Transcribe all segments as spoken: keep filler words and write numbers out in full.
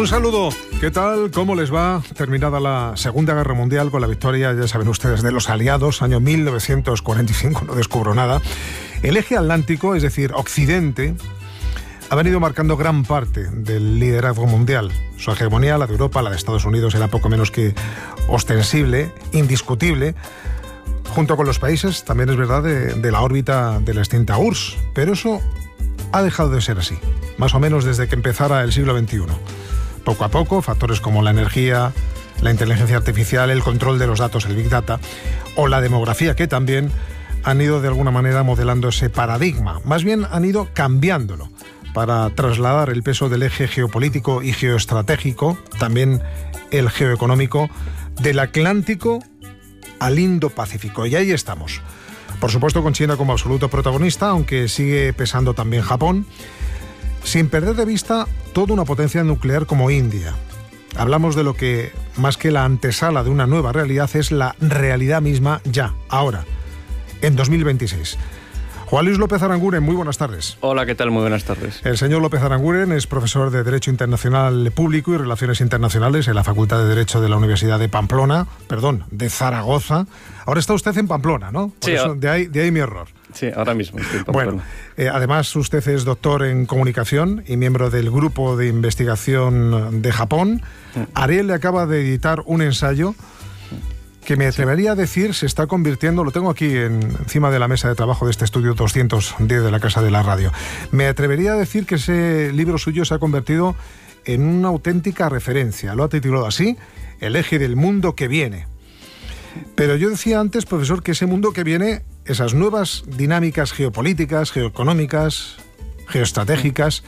Un saludo, ¿qué tal? ¿Cómo les va? Terminada la Segunda Guerra Mundial con la victoria, ya saben ustedes, de los aliados, año mil novecientos cuarenta y cinco, no descubro nada. El eje atlántico, es decir, Occidente, ha venido marcando gran parte del liderazgo mundial. Su hegemonía, la de Europa, la de Estados Unidos, era poco menos que ostensible, indiscutible, junto con los países, también es verdad, de, de la órbita de la extinta U R S S. Pero eso ha dejado de ser así, más o menos desde que empezara el siglo veintiuno. Poco a poco, factores como la energía, la inteligencia artificial, el control de los datos, el Big Data, o la demografía, que también han ido de alguna manera modelando ese paradigma. Más bien han ido cambiándolo para trasladar el peso del eje geopolítico y geoestratégico, también el geoeconómico, del Atlántico al Indo-Pacífico. Y ahí estamos. Por supuesto con China como absoluto protagonista, aunque sigue pesando también Japón, sin perder de vista toda una potencia nuclear como India. Hablamos de lo que, más que la antesala de una nueva realidad, es la realidad misma ya, ahora, en dos mil veintiséis. Juan Luis López Aranguren, muy buenas tardes. Hola, ¿qué tal? Muy buenas tardes. El señor López Aranguren es profesor de Derecho Internacional Público y Relaciones Internacionales en la Facultad de Derecho de la Universidad de Pamplona, perdón, de Zaragoza. Ahora está usted en Pamplona, ¿no? Por sí. Eso, de, ahí, de ahí mi error. Sí, ahora mismo estoy en Pamplona. Bueno, eh, además usted es doctor en comunicación y miembro del Grupo de Investigación de Japón. Ariel le acaba de editar un ensayo que me atrevería a decir se está convirtiendo, lo tengo aquí en, encima de la mesa de trabajo de este estudio doscientos diez de la Casa de la Radio, me atrevería a decir que ese libro suyo se ha convertido en una auténtica referencia. Lo ha titulado así, El eje del mundo que viene. Pero yo decía antes, profesor, que ese mundo que viene, esas nuevas dinámicas geopolíticas, geoeconómicas, geoestratégicas,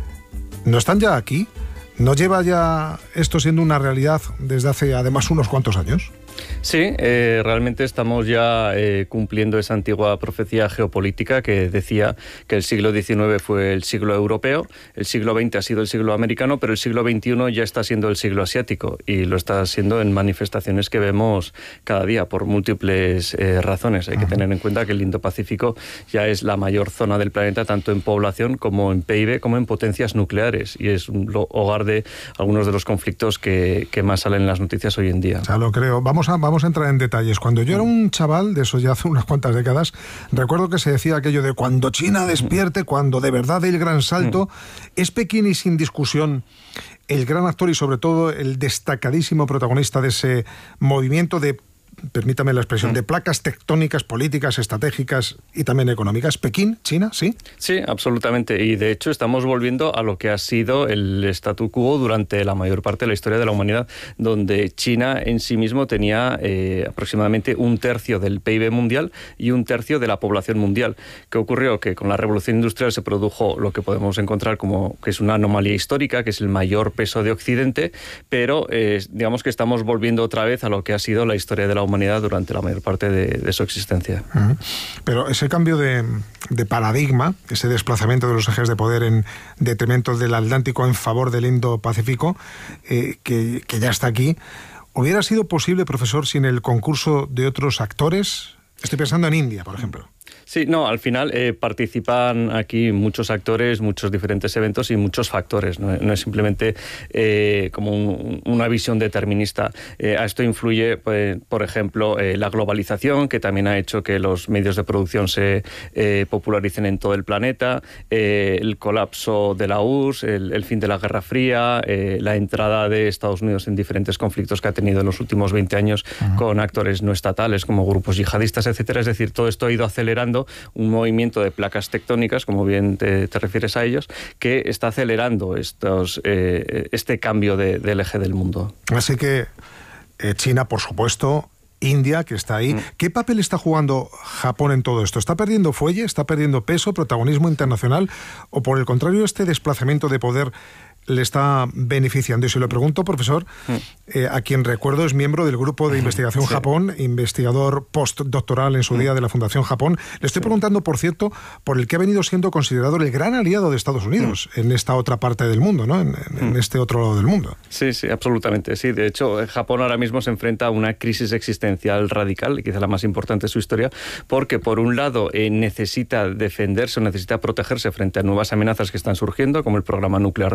¿no están ya aquí? ¿No lleva ya esto siendo una realidad desde hace además unos cuantos años? Sí, eh, realmente estamos ya eh, cumpliendo esa antigua profecía geopolítica que decía que el siglo diecinueve fue el siglo europeo, el siglo veinte ha sido el siglo americano, pero el siglo veintiuno ya está siendo el siglo asiático y lo está siendo en manifestaciones que vemos cada día por múltiples eh, razones. Hay que tener en cuenta que el Indo-Pacífico ya es la mayor zona del planeta, tanto en población como en P I B, como en potencias nucleares, y es un hogar de algunos de los conflictos que, que más salen en las noticias hoy en día. Ya lo creo. Vamos a Vamos a entrar en detalles. Cuando yo era un chaval, de eso ya hace unas cuantas décadas, recuerdo que se decía aquello de cuando China despierte, cuando de verdad dé el gran salto. Es Pekín y sin discusión el gran actor y sobre todo el destacadísimo protagonista de ese movimiento de, permítame la expresión, de placas tectónicas, políticas, estratégicas y también económicas. ¿Pekín? ¿China? ¿Sí? Sí, absolutamente. Y de hecho estamos volviendo a lo que ha sido el statu quo durante la mayor parte de la historia de la humanidad, donde China en sí mismo tenía eh, aproximadamente un tercio del P I B mundial y un tercio de la población mundial. ¿Qué ocurrió? Que con la revolución industrial se produjo lo que podemos encontrar como que es una anomalía histórica, que es el mayor peso de Occidente, pero eh, digamos que estamos volviendo otra vez a lo que ha sido la historia de la humanidad humanidad durante la mayor parte de, de su existencia. Uh-huh. Pero ese cambio de, de paradigma, ese desplazamiento de los ejes de poder en detrimento del Atlántico en favor del Indo-Pacífico, eh, que, que ya está aquí, ¿hubiera sido posible, profesor, sin el concurso de otros actores? Estoy pensando en India, por ejemplo. Sí, no, al final eh, participan aquí muchos actores, muchos diferentes eventos y muchos factores. No, no es simplemente eh, como un, una visión determinista. Eh, a esto influye, pues, por ejemplo, eh, la globalización, que también ha hecho que los medios de producción se eh, popularicen en todo el planeta, eh, el colapso de la U R S S, el, el fin de la Guerra Fría, eh, la entrada de Estados Unidos en diferentes conflictos que ha tenido en los últimos veinte años uh-huh. con actores no estatales como grupos yihadistas, etcétera. Es decir, todo esto ha ido acelerando un movimiento de placas tectónicas, como bien te, te refieres a ellos, que está acelerando estos, eh, este cambio de, del eje del mundo. Así que eh, China, por supuesto, India, que está ahí. Mm. ¿Qué papel está jugando Japón en todo esto? ¿Está perdiendo fuelle? ¿Está perdiendo peso, protagonismo internacional? ¿O por el contrario, este desplazamiento de poder le está beneficiando? Y se lo pregunto, profesor, mm. eh, a quien recuerdo es miembro del Grupo de Investigación sí. Japón, investigador postdoctoral en su mm. día de la Fundación Japón. Le estoy sí. preguntando, por cierto, por el que ha venido siendo considerado el gran aliado de Estados Unidos mm. en esta otra parte del mundo, ¿no? En, en mm. este otro lado del mundo. Sí, sí, absolutamente. Sí, de hecho, Japón ahora mismo se enfrenta a una crisis existencial radical, quizá la más importante de su historia, porque por un lado eh, necesita defenderse o necesita protegerse frente a nuevas amenazas que están surgiendo, como el programa nuclear de Corea del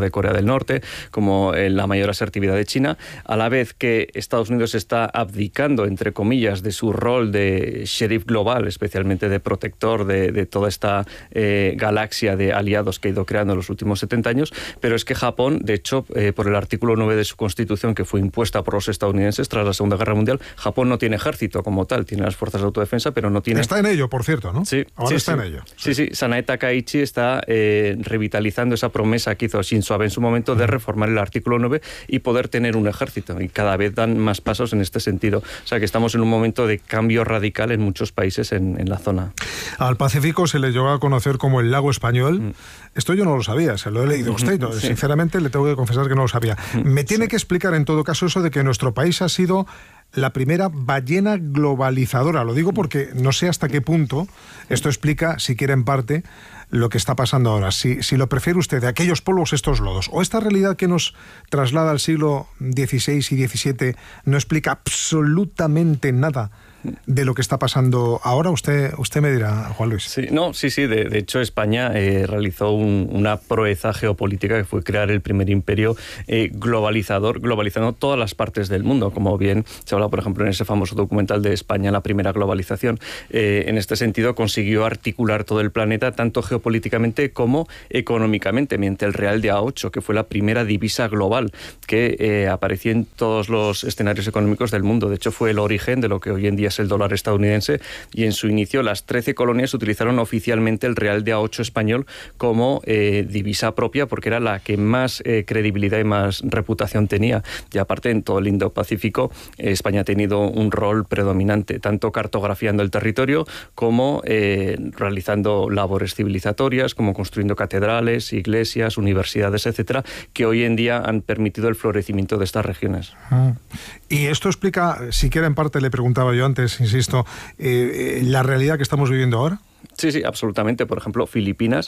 del Norte, como eh, la mayor asertividad de China, a la vez que Estados Unidos está abdicando, entre comillas, de su rol de sheriff global, especialmente de protector de, de toda esta eh, galaxia de aliados que ha ido creando en los últimos setenta años, pero es que Japón, de hecho, eh, por el artículo nueve de su constitución, que fue impuesta por los estadounidenses tras la Segunda Guerra Mundial, Japón no tiene ejército como tal, tiene las fuerzas de autodefensa, pero no tiene... Está en ello, por cierto, ¿no? Sí. Ahora sí, está sí. en ello. Sí, sí. sí. Sanae Takaichi está eh, revitalizando esa promesa que hizo Shinzo Abe en su momento de reformar el artículo nueve y poder tener un ejército. Y cada vez dan más pasos en este sentido. O sea que estamos en un momento de cambio radical en muchos países en, en la zona. Al Pacífico se le llegó a conocer como el lago español. Mm. Esto yo no lo sabía, se lo he leído a usted. ¿no? Sí. Sinceramente le tengo que confesar que no lo sabía. Me tiene sí. que explicar en todo caso eso de que nuestro país ha sido la primera ballena globalizadora. Lo digo porque no sé hasta qué punto esto explica, si quiere en parte, lo que está pasando ahora. Si, si lo prefiere usted, de aquellos polvos, estos lodos, o esta realidad que nos traslada al siglo dieciséis y diecisiete no explica absolutamente nada de lo que está pasando ahora, usted usted me dirá, Juan Luis. Sí, no, sí, sí. De, de hecho, España eh, realizó un, una proeza geopolítica que fue crear el primer imperio eh, globalizador, globalizando todas las partes del mundo, como bien se habla, por ejemplo, en ese famoso documental de España, la primera globalización. Eh, en este sentido, consiguió articular todo el planeta, tanto geopolíticamente como económicamente, mediante el Real de A ocho, que fue la primera divisa global que eh, apareció en todos los escenarios económicos del mundo. De hecho, fue el origen de lo que hoy en día es el dólar estadounidense, y en su inicio las trece colonias utilizaron oficialmente el Real de A ocho español como eh, divisa propia, porque era la que más eh, credibilidad y más reputación tenía. Y aparte, en todo el Indo-Pacífico, eh, España ha tenido un rol predominante, tanto cartografiando el territorio como eh, realizando labores civilizatorias, como construyendo catedrales, iglesias, universidades, etcétera, que hoy en día han permitido el florecimiento de estas regiones. Mm. Y esto explica, si quiere en parte, le preguntaba yo antes, insisto, eh, la realidad que estamos viviendo ahora. Sí, sí, absolutamente. Por ejemplo, Filipinas,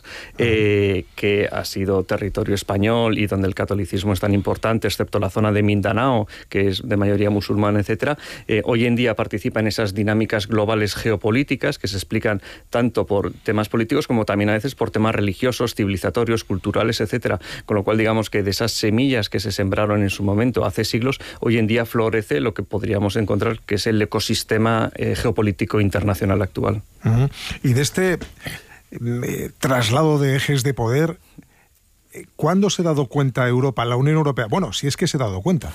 eh, que ha sido territorio español y donde el catolicismo es tan importante, excepto la zona de Mindanao, que es de mayoría musulmana, etcétera, eh, hoy en día participa en esas dinámicas globales geopolíticas que se explican tanto por temas políticos como también a veces por temas religiosos, civilizatorios, culturales, etcétera. Con lo cual, digamos que de esas semillas que se sembraron en su momento hace siglos, hoy en día florece lo que podríamos encontrar que es el ecosistema eh, geopolítico internacional actual. Uh-huh. Y de este eh, traslado de ejes de poder, ¿cuándo se ha dado cuenta Europa, la Unión Europea? Bueno, si es que se ha dado cuenta.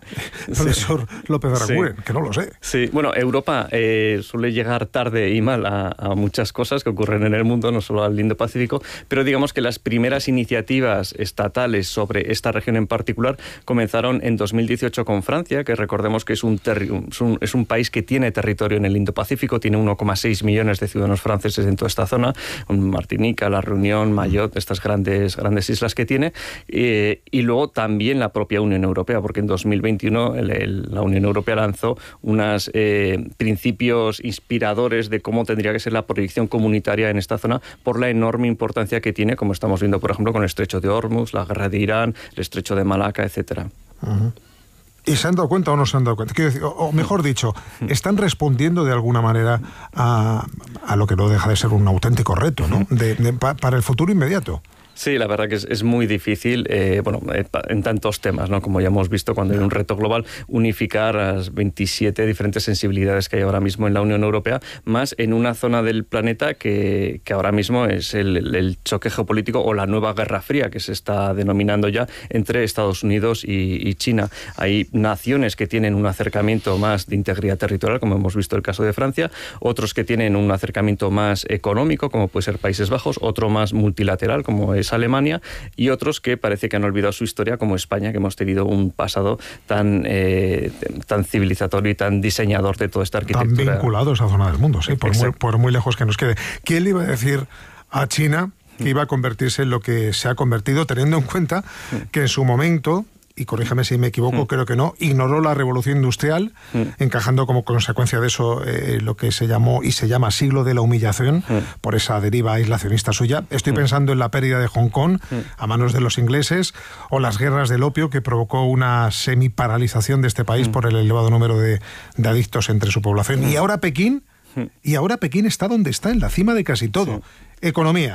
Profesor sí. López Araguren, sí. que no lo sé. Sí, bueno, Europa eh, suele llegar tarde y mal a, a muchas cosas que ocurren en el mundo, no solo al Indo-Pacífico, pero digamos que las primeras iniciativas estatales sobre esta región en particular comenzaron en dos mil dieciocho con Francia, que recordemos que es un, terri- es un, es un país que tiene territorio en el Indo-Pacífico, tiene uno coma seis millones de ciudadanos franceses en toda esta zona, Martinica, La Reunión, Mayotte, estas grandes, grandes islas que tiene, eh, y luego también la propia Unión Europea, porque en dos mil veinte El, el, la Unión Europea lanzó unos eh, principios inspiradores de cómo tendría que ser la proyección comunitaria en esta zona por la enorme importancia que tiene, como estamos viendo, por ejemplo, con el estrecho de Hormuz, la guerra de Irán, el estrecho de Malaca, etcétera. Uh-huh. ¿Y se han dado cuenta o no se han dado cuenta? Quiero decir, o, o mejor dicho, ¿están respondiendo de alguna manera a, a lo que no deja de ser un auténtico reto, ¿no? de, de, pa, para el futuro inmediato? Sí, la verdad que es, es muy difícil, eh, bueno, en tantos temas, ¿no? Como ya hemos visto, cuando hay un reto global, unificar las veintisiete diferentes sensibilidades que hay ahora mismo en la Unión Europea, más en una zona del planeta que, que ahora mismo es el, el choque geopolítico o la nueva Guerra Fría, que se está denominando ya entre Estados Unidos y, y China. Hay naciones que tienen un acercamiento más de integridad territorial, como hemos visto el caso de Francia, otros que tienen un acercamiento más económico, como puede ser Países Bajos, otro más multilateral, como es Alemania, y otros que parece que han olvidado su historia, como España, que hemos tenido un pasado tan, eh, tan civilizatorio y tan diseñador de toda esta arquitectura. Tan vinculado a esa zona del mundo, sí, por muy, por muy lejos que nos quede. ¿Quién le iba a decir a China que iba a convertirse en lo que se ha convertido, teniendo en cuenta que en su momento, y corrígeme si me equivoco, mm. creo que no, ignoró la revolución industrial, mm. encajando como consecuencia de eso eh, lo que se llamó y se llama siglo de la humillación, mm. por esa deriva aislacionista suya? Estoy mm. pensando en la pérdida de Hong Kong mm. a manos de los ingleses, o las guerras del opio, que provocó una semiparalización de este país mm. por el elevado número de, de adictos entre su población. Mm. Y ahora Pekín, mm. y ahora Pekín está donde está, en la cima de casi todo. Sí. Economía,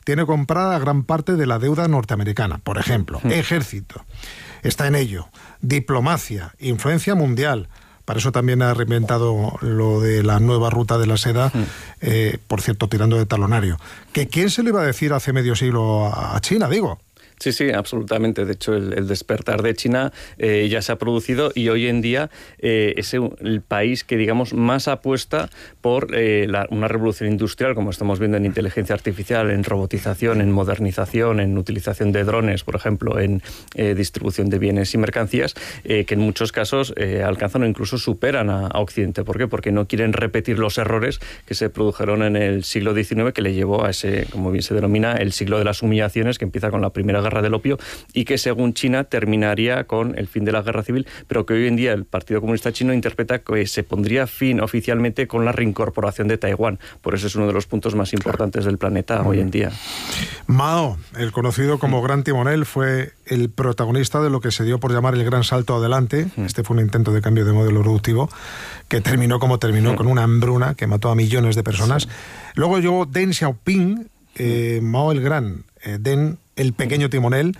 tiene comprada gran parte de la deuda norteamericana, por ejemplo. Ejército, está en ello. Diplomacia, influencia mundial. Para eso también ha reinventado lo de la nueva ruta de la seda, eh, por cierto, tirando de talonario. ¿Que quién se le iba a decir hace medio siglo a China, digo? Sí, sí, absolutamente. De hecho, el, el despertar de China eh, ya se ha producido y hoy en día eh, es el país que, digamos, más apuesta por eh, la, una revolución industrial, como estamos viendo en inteligencia artificial, en robotización, en modernización, en utilización de drones, por ejemplo, en eh, distribución de bienes y mercancías, eh, que en muchos casos eh, alcanzan o incluso superan a, a Occidente. ¿Por qué? Porque no quieren repetir los errores que se produjeron en el siglo diecinueve, que le llevó a ese, como bien se denomina, el siglo de las humillaciones, que empieza con la Primera Guerra del opio y que según China terminaría con el fin de la guerra civil, pero que hoy en día el Partido Comunista Chino interpreta que se pondría fin oficialmente con la reincorporación de Taiwán. Por eso es uno de los puntos más importantes del planeta hoy en día. Mao, el conocido como Gran Timonel, fue el protagonista de lo que se dio por llamar el Gran Salto Adelante. Este fue un intento de cambio de modelo productivo que terminó como terminó, con una hambruna que mató a millones de personas. Sí. Luego llegó Deng Xiaoping, eh, Mao el Gran, eh, Deng el pequeño timonel,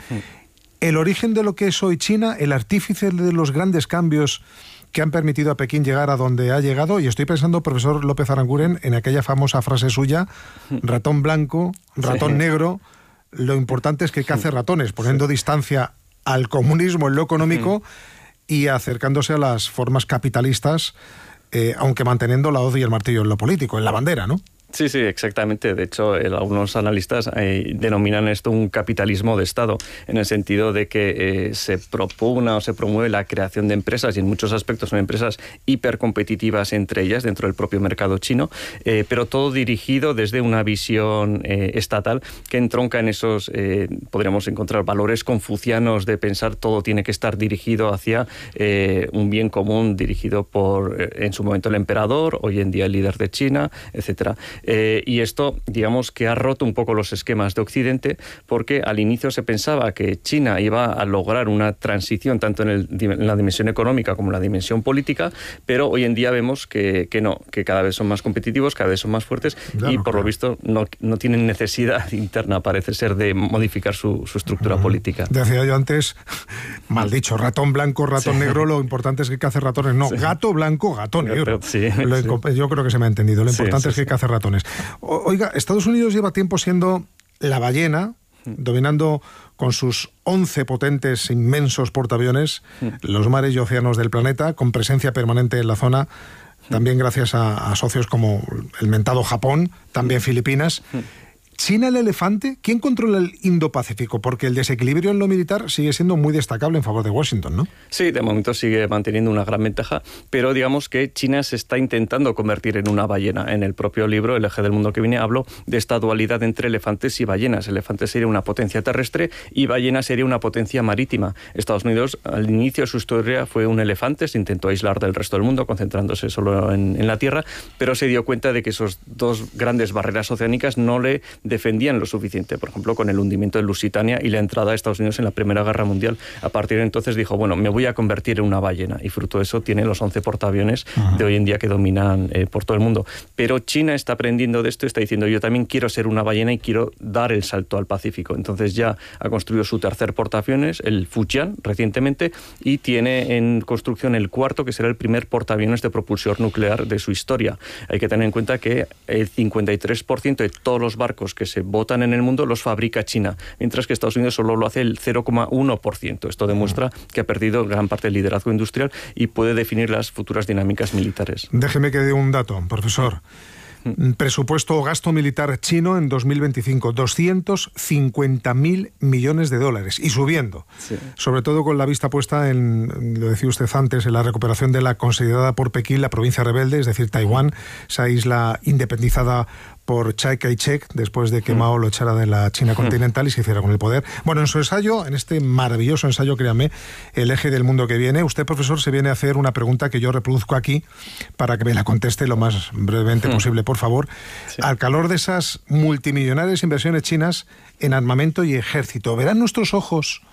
el origen de lo que es hoy China, el artífice de los grandes cambios que han permitido a Pekín llegar a donde ha llegado. Y estoy pensando, profesor López Aranguren, en aquella famosa frase suya, ratón blanco, ratón sí. negro, lo importante es que cace ratones, poniendo sí. distancia al comunismo en lo económico y acercándose a las formas capitalistas, eh, aunque manteniendo la hoz y el martillo en lo político, en la bandera, ¿no? Sí, sí, exactamente. De hecho, el, algunos analistas eh, denominan esto un capitalismo de Estado, en el sentido de que eh, se propugna o se promueve la creación de empresas, y en muchos aspectos son empresas hipercompetitivas entre ellas, dentro del propio mercado chino, eh, pero todo dirigido desde una visión eh, estatal que entronca en esos, eh, podríamos encontrar valores confucianos de pensar todo tiene que estar dirigido hacia eh, un bien común, dirigido por, eh, en su momento, el emperador, hoy en día el líder de China, etcétera. Eh, y esto, digamos, que ha roto un poco los esquemas de Occidente, porque al inicio se pensaba que China iba a lograr una transición tanto en, el, en la dimensión económica como en la dimensión política, pero hoy en día vemos que, que no, que cada vez son más competitivos, cada vez son más fuertes, claro, y por claro. lo visto no, no tienen necesidad interna, parece ser, de modificar su, su estructura uh-huh. política. Decía yo antes, mal dicho, ratón blanco, ratón sí. negro, lo importante es que cace ratones. No, sí. gato blanco, gato negro. Pero, sí, lo, sí. Yo creo que se me ha entendido. Lo importante sí, sí, es que cace ratones. Oiga, Estados Unidos lleva tiempo siendo la ballena, dominando con sus once potentes, inmensos portaaviones los mares y océanos del planeta, con presencia permanente en la zona, también gracias a, a socios como el mentado Japón, también Filipinas. ¿China el elefante? ¿Quién controla el Indo-Pacífico? Porque el desequilibrio en lo militar sigue siendo muy destacable en favor de Washington, ¿no? Sí, de momento sigue manteniendo una gran ventaja, pero digamos que China se está intentando convertir en una ballena. En el propio libro, El eje del mundo que viene, hablo de esta dualidad entre elefantes y ballenas. Elefante sería una potencia terrestre y ballena sería una potencia marítima. Estados Unidos, al inicio de su historia, fue un elefante, se intentó aislar del resto del mundo, concentrándose solo en, en la Tierra, pero se dio cuenta de que esos dos grandes barreras oceánicas no le defendían lo suficiente, por ejemplo, con el hundimiento de Lusitania y la entrada de Estados Unidos en la Primera Guerra Mundial. A partir de entonces dijo, bueno, me voy a convertir en una ballena, y fruto de eso tiene los once portaaviones uh-huh. de hoy en día que dominan eh, por todo el mundo. Pero China está aprendiendo de esto y está diciendo, yo también quiero ser una ballena y quiero dar el salto al Pacífico. Entonces ya ha construido su tercer portaaviones, el Fujian, recientemente, y tiene en construcción el cuarto, que será el primer portaaviones de propulsión nuclear de su historia. Hay que tener en cuenta que el cincuenta y tres por ciento de todos los barcos que se botan en el mundo los fabrica China, mientras que Estados Unidos solo lo hace el cero coma uno por ciento. Esto demuestra que ha perdido gran parte del liderazgo industrial y puede definir las futuras dinámicas militares. Déjeme que dé un dato, profesor. Presupuesto o gasto militar chino en dos mil veinticinco, doscientos cincuenta mil millones de dólares, y subiendo. Sí. Sobre todo con la vista puesta en, lo decía usted antes, en la recuperación de la considerada por Pekín la provincia rebelde, es decir, Taiwán, esa isla independizada por Chiang Kai-shek, después de que Mao lo echara de la China continental y se hiciera con el poder. Bueno, en su ensayo, en este maravilloso ensayo, créanme, El eje del mundo que viene, usted, profesor, se viene a hacer una pregunta que yo reproduzco aquí para que me la conteste lo más brevemente posible, por favor. Sí. Al calor de esas multimillonarias inversiones chinas en armamento y ejército, ¿verán nuestros ojos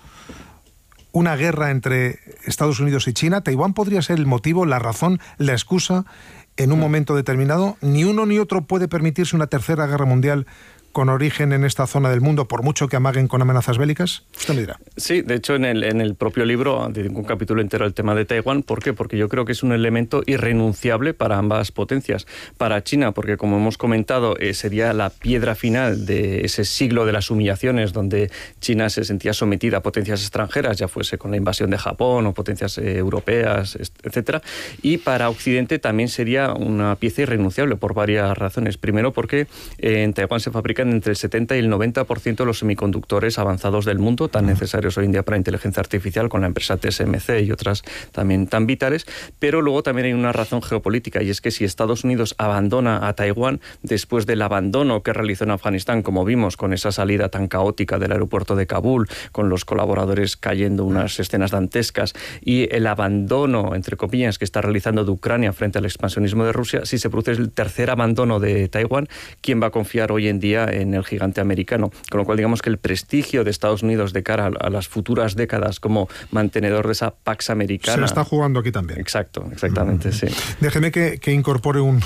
una guerra entre Estados Unidos y China? ¿Taiwán podría ser el motivo, la razón, la excusa en un momento determinado? Ni uno ni otro puede permitirse una tercera guerra mundial con origen en esta zona del mundo, por mucho que amaguen con amenazas bélicas? Usted me dirá. Sí, de hecho en el, en el propio libro dedico un capítulo entero al tema de Taiwán. ¿Por qué? Porque yo creo que es un elemento irrenunciable para ambas potencias. Para China, porque como hemos comentado, eh, sería la piedra final de ese siglo de las humillaciones, donde China se sentía sometida a potencias extranjeras, ya fuese con la invasión de Japón o potencias eh, europeas, etcétera. Y para Occidente también sería una pieza irrenunciable por varias razones. Primero, porque eh, en Taiwán se fabrican entre el setenta y el noventa por ciento de los semiconductores avanzados del mundo, tan necesarios hoy en día para inteligencia artificial, con la empresa T S M C y otras también tan vitales. Pero luego también hay una razón geopolítica, y es que si Estados Unidos abandona a Taiwán después del abandono que realizó en Afganistán, como vimos con esa salida tan caótica del aeropuerto de Kabul, con los colaboradores cayendo, unas escenas dantescas, y el abandono, entre comillas, que está realizando de Ucrania frente al expansionismo de Rusia, si se produce el tercer abandono de Taiwán, ¿quién va a confiar hoy en día en el gigante americano? Con lo cual, digamos que el prestigio de Estados Unidos de cara a las futuras décadas como mantenedor de esa Pax Americana... Se está jugando aquí también. Exacto, exactamente, mm. sí. Déjeme que, que incorpore un,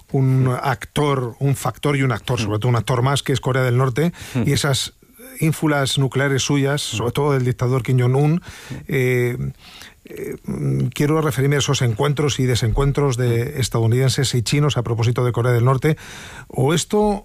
un actor, un factor y un actor, sobre todo un actor más, que es Corea del Norte, mm. y esas ínfulas nucleares suyas, sobre todo del dictador Kim Jong-un. Eh, Eh, quiero referirme a esos encuentros y desencuentros de estadounidenses y chinos a propósito de Corea del Norte. O esto,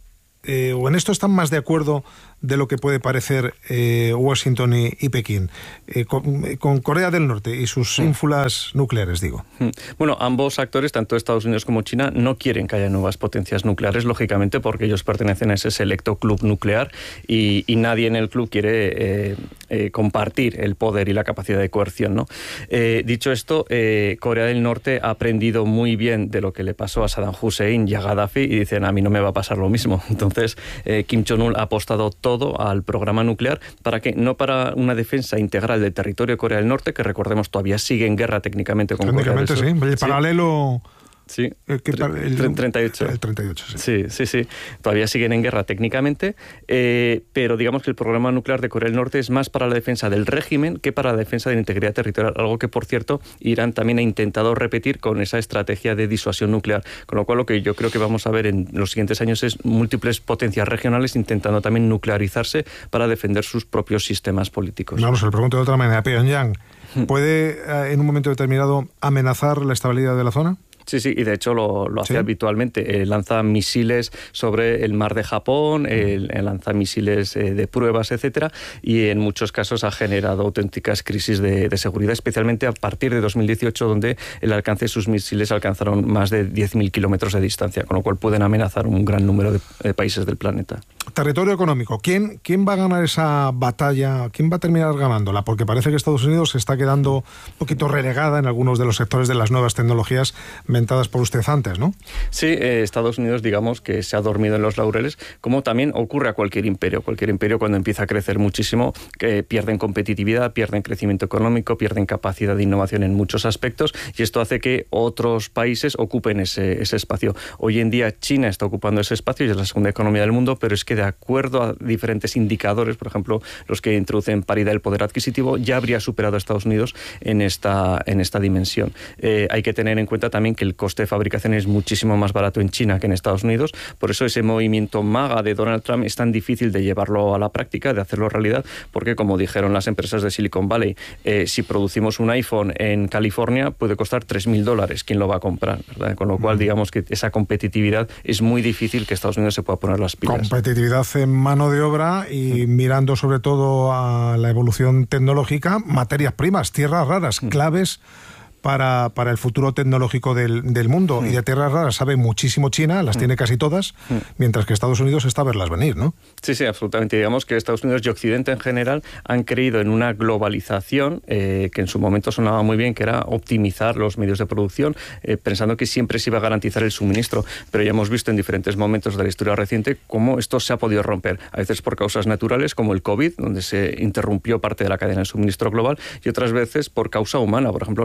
eh, o en esto están más de acuerdo de lo que puede parecer eh, Washington y, y Pekín, eh, con, con Corea del Norte y sus ínfulas nucleares, digo. Bueno, ambos actores, tanto Estados Unidos como China, no quieren que haya nuevas potencias nucleares, lógicamente, porque ellos pertenecen a ese selecto club nuclear, y, y nadie en el club quiere eh, eh, compartir el poder y la capacidad de coerción, ¿no? Eh, dicho esto, eh, Corea del Norte ha aprendido muy bien de lo que le pasó a Saddam Hussein y a Gaddafi, y dicen, a mí no me va a pasar lo mismo. Entonces, eh, Kim Jong-un ha apostado todo al programa nuclear, para que no para una defensa integral del territorio de Corea del Norte, que recordemos todavía sigue en guerra técnicamente con Corea del Sur. Sí, el paralelo... Sí, el, el treinta y ocho. El treinta y ocho, sí. Sí, sí, sí. Todavía siguen en guerra técnicamente, eh, pero digamos que el programa nuclear de Corea del Norte es más para la defensa del régimen que para la defensa de la integridad territorial, algo que, por cierto, Irán también ha intentado repetir con esa estrategia de disuasión nuclear, con lo cual lo que yo creo que vamos a ver en los siguientes años es múltiples potencias regionales intentando también nuclearizarse para defender sus propios sistemas políticos. No, no se lo pregunto de otra manera. Pyongyang, ¿puede en un momento determinado amenazar la estabilidad de la zona? Sí, sí, y de hecho lo, lo hace ¿Sí? habitualmente. Eh, lanza misiles sobre el mar de Japón, eh, lanza misiles eh, de pruebas, etcétera, y en muchos casos ha generado auténticas crisis de, de seguridad, especialmente a partir de dos mil dieciocho, donde el alcance de sus misiles alcanzaron más de diez mil kilómetros de distancia, con lo cual pueden amenazar un gran número de, de países del planeta. Territorio económico. ¿Quién, ¿Quién va a ganar esa batalla? ¿Quién va a terminar ganándola? Porque parece que Estados Unidos se está quedando un poquito relegada en algunos de los sectores de las nuevas tecnologías mentadas por usted antes, ¿no? Sí, eh, Estados Unidos, digamos que se ha dormido en los laureles, como también ocurre a cualquier imperio. Cualquier imperio, cuando empieza a crecer muchísimo, que pierden competitividad, pierden crecimiento económico, pierden capacidad de innovación en muchos aspectos, y esto hace que otros países ocupen ese, ese espacio. Hoy en día China está ocupando ese espacio y es la segunda economía del mundo, pero es que de acuerdo a diferentes indicadores, por ejemplo, los que introducen paridad del poder adquisitivo, ya habría superado a Estados Unidos en esta, en esta dimensión. Eh, hay que tener en cuenta también que el coste de fabricación es muchísimo más barato en China que en Estados Unidos, por eso ese movimiento MAGA de Donald Trump es tan difícil de llevarlo a la práctica, de hacerlo realidad, porque como dijeron las empresas de Silicon Valley, eh, si producimos un iPhone en California puede costar tres mil dólares, ¿quién lo va a comprar? ¿Verdad? Con lo cual, digamos que esa competitividad es muy difícil que Estados Unidos se pueda poner las pilas. Competitividad en mano de obra y mirando sobre todo a la evolución tecnológica, materias primas, tierras raras, claves para, para el futuro tecnológico del, del mundo. Mm. Y de tierras raras sabe muchísimo China, las mm. tiene casi todas, mm. mientras que Estados Unidos está a verlas venir, ¿no? Sí, sí, absolutamente. Digamos que Estados Unidos y Occidente en general han creído en una globalización eh, que en su momento sonaba muy bien, que era optimizar los medios de producción, eh, pensando que siempre se iba a garantizar el suministro. Pero ya hemos visto en diferentes momentos de la historia reciente cómo esto se ha podido romper, a veces por causas naturales, como el COVID, donde se interrumpió parte de la cadena de suministro global, y otras veces por causa humana, por ejemplo, la guerra de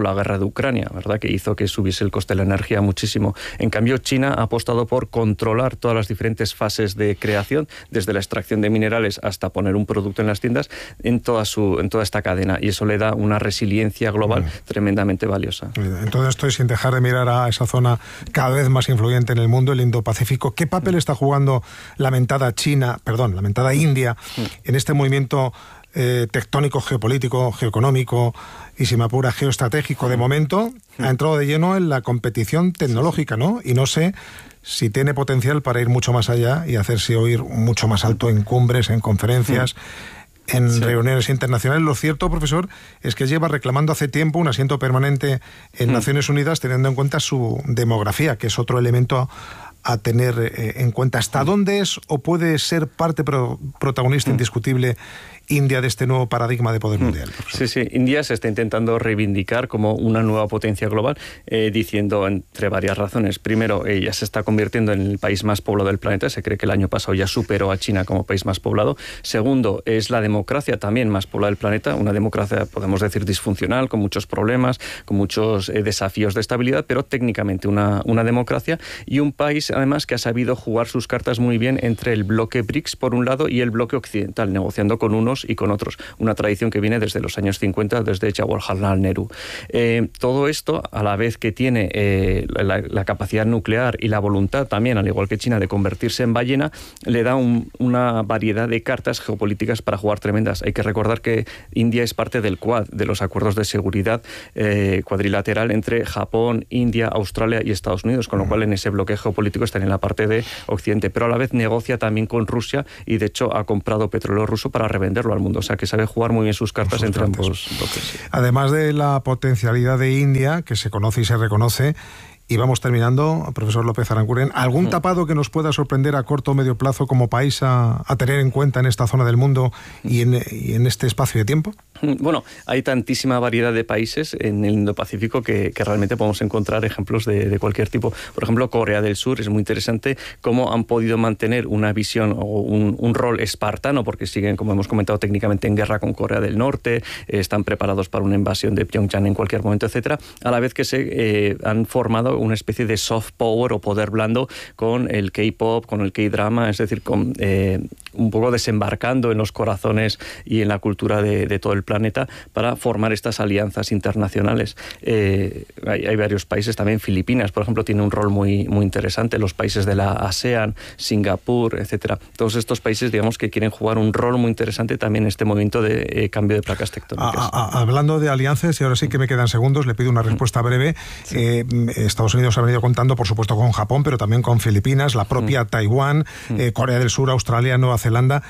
Ucrania, ¿verdad?, que hizo que subiese el coste de la energía muchísimo. En cambio, China ha apostado por controlar todas las diferentes fases de creación, desde la extracción de minerales hasta poner un producto en las tiendas, en toda, su, en toda esta cadena, y eso le da una resiliencia global mm. tremendamente valiosa. Entonces, estoy sin dejar de mirar a esa zona cada vez más influyente en el mundo, el Indo-Pacífico. ¿Qué papel está jugando la mentada China, perdón, la mentada India mm. en este movimiento Eh, tectónico, geopolítico, geoeconómico y, si me apura, geoestratégico? De momento ha entrado de lleno en la competición tecnológica, ¿no? Y no sé si tiene potencial para ir mucho más allá y hacerse oír mucho más alto en cumbres, en conferencias, en sí. reuniones internacionales. Lo cierto, profesor, es que lleva reclamando hace tiempo un asiento permanente en mm. Naciones Unidas, teniendo en cuenta su demografía, que es otro elemento a tener eh, en cuenta. ¿Hasta dónde es o puede ser parte pro, protagonista mm. indiscutible India de este nuevo paradigma de poder mundial? Sí, sí. India se está intentando reivindicar como una nueva potencia global, eh, diciendo entre varias razones. Primero, ella se está convirtiendo en el país más poblado del planeta. Se cree que el año pasado ya superó a China como país más poblado. Segundo, es la democracia también más poblada del planeta. Una democracia, podemos decir, disfuncional, con muchos problemas, con muchos eh, desafíos de estabilidad, pero técnicamente una, una democracia, y un país, además, que ha sabido jugar sus cartas muy bien entre el bloque BRICS, por un lado, y el bloque occidental, negociando con unos y con otros. Una tradición que viene desde los años cincuenta, desde Jawaharlal Nehru. Eh, todo esto, a la vez que tiene eh, la, la capacidad nuclear y la voluntad también, al igual que China, de convertirse en ballena, le da un, una variedad de cartas geopolíticas para jugar tremendas. Hay que recordar que India es parte del Quad, de los acuerdos de seguridad eh, cuadrilateral entre Japón, India, Australia y Estados Unidos, con lo cual en ese bloque geopolítico están en la parte de Occidente, pero a la vez negocia también con Rusia y, de hecho, ha comprado petróleo ruso para revenderlo al mundo. O sea, que sabe jugar muy bien sus cartas sus entre cartas. ambos bloques. Sí. Además de la potencialidad de India, que se conoce y se reconoce, y vamos terminando, profesor López Aranguren, ¿algún mm. tapado que nos pueda sorprender a corto o medio plazo como país a, a tener en cuenta en esta zona del mundo y en, y en este espacio de tiempo? Bueno, hay tantísima variedad de países en el Indo-Pacífico que, que realmente podemos encontrar ejemplos de, de cualquier tipo. Por ejemplo, Corea del Sur, es muy interesante cómo han podido mantener una visión o un, un rol espartano, porque siguen, como hemos comentado, técnicamente en guerra con Corea del Norte, eh, están preparados para una invasión de Pyongyang en cualquier momento, etcétera, a la vez que se eh, han formado una especie de soft power o poder blando con el K-pop, con el K-drama, es decir, con, eh, un poco desembarcando en los corazones y en la cultura de, de todo el planeta para formar estas alianzas internacionales. Eh, hay, hay varios países, también Filipinas, por ejemplo, tiene un rol muy, muy interesante, los países de la ASEAN, Singapur, etcétera. Todos estos países, digamos, que quieren jugar un rol muy interesante también en este momento de eh, cambio de placas tectónicas. A, a, hablando de alianzas, y ahora sí que me quedan segundos, le pido una respuesta breve. Sí. Eh, Estados Unidos ha venido contando, por supuesto, con Japón, pero también con Filipinas, la propia mm. Taiwán, mm. Eh, Corea del Sur, Australia, Nueva Zelanda,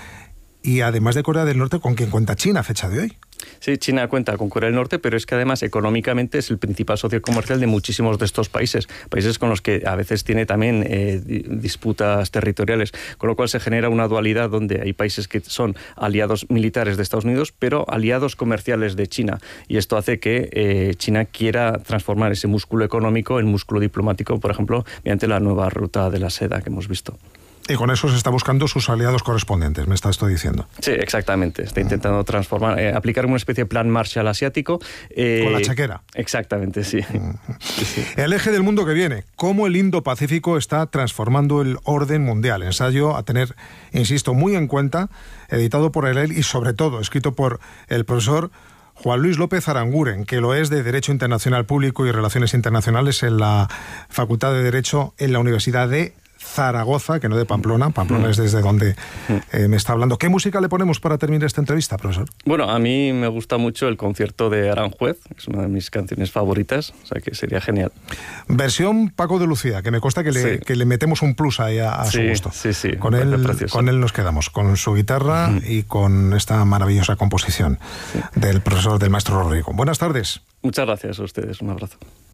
y además de Corea del Norte, ¿con quién cuenta China a fecha de hoy? Sí, China cuenta con Corea del Norte, pero es que además económicamente es el principal socio comercial de muchísimos de estos países, países con los que a veces tiene también eh, disputas territoriales, con lo cual se genera una dualidad donde hay países que son aliados militares de Estados Unidos, pero aliados comerciales de China, y esto hace que eh, China quiera transformar ese músculo económico en músculo diplomático, por ejemplo, mediante la nueva ruta de la seda que hemos visto. Y con eso se está buscando sus aliados correspondientes, me está esto diciendo. Sí, exactamente. Está intentando transformar, eh, aplicar una especie de plan Marshall asiático. Eh, con la chequera. Exactamente, sí. sí, sí. El eje del mundo que viene. ¿Cómo el Indo-Pacífico está transformando el orden mundial? Ensayo a tener, insisto, muy en cuenta, editado por él y sobre todo escrito por el profesor Juan Luis López Aranguren, que lo es de Derecho Internacional Público y Relaciones Internacionales en la Facultad de Derecho en la Universidad de Zaragoza, que no de Pamplona. Pamplona mm. es desde donde eh, me está hablando. ¿Qué música le ponemos para terminar esta entrevista, profesor? Bueno, a mí me gusta mucho el concierto de Aranjuez, es una de mis canciones favoritas, o sea que sería genial. Versión Paco de Lucía, que me consta que le, sí. que le metemos un plus ahí a, a sí, su gusto. Sí, sí, con él, con él nos quedamos, con su guitarra mm. y con esta maravillosa composición sí. del profesor, del maestro Rodrigo. Buenas tardes. Muchas gracias a ustedes, un abrazo.